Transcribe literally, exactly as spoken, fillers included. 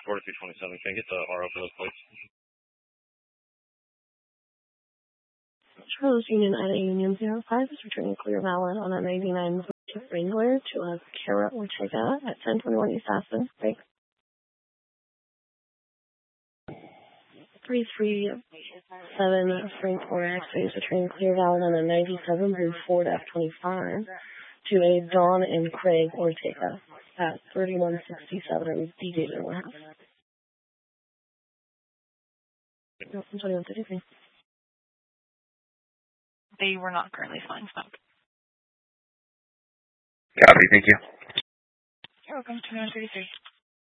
forty-three twenty-seven. Can I get the R O for those plates? Charles Union at a Union zero five is returning clear valid on a ninety-nine Wrangler to a Kara Ortega at ten twenty-one East Aspen. Thanks. three three seven Frank four X is returning clear valid on a ninety-seven Blue Ford F twenty-five to a Dawn and Craig Ortega at thirty-one sixty-seven D J Warehouse. twenty-one fifty-three. They were not currently smelling smoke. Copy, thank you. You're welcome, twenty-one thirty-three.